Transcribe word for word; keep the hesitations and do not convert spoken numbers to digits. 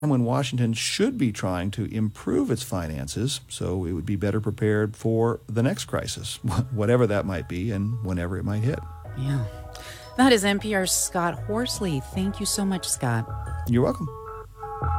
when Washington should be trying to improve its finances so it would be better prepared for the next crisis, whatever that might be and whenever it might hit. Yeah. That is N P R's Scott Horsley. Thank you so much, Scott. You're welcome.